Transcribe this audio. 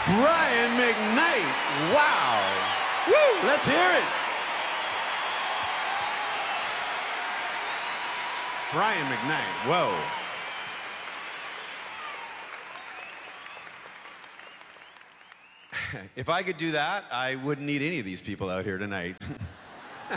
Brian McKnight. Wow. Woo, let's hear it. Brian McKnight, whoa. If I could do that, I wouldn't need any of these people out here tonight.